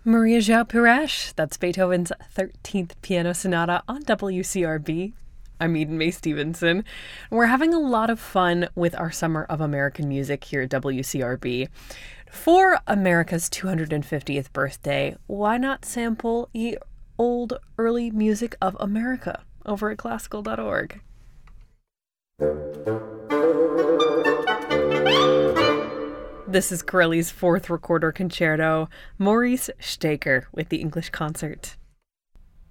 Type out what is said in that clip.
Maria João Pires. That's Beethoven's 13th Piano Sonata on WCRB. I'm Eden May Stevenson. We're having a lot of fun with our Summer of American Music here at WCRB. For America's 250th birthday, why not sample ye old early music of America over at classical.org? This is Corelli's fourth recorder concerto, Maurice Staker with the English Concert.